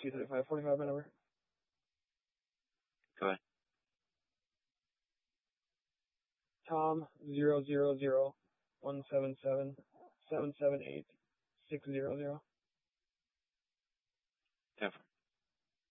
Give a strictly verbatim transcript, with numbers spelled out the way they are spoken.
two thirty-five forty-five, my number. Go ahead. Tom zero zero zero one seven seven seven seven eight six zero zero. Ten four.